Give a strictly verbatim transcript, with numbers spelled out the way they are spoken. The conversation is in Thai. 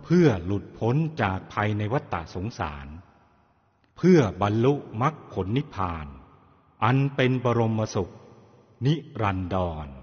เพื่อหลุดพ้นจากภัยในวัฏฏะสงสารเพื่อบรรลุมรรคผลนิพพานอันเป็นบรมสุขนิรันดร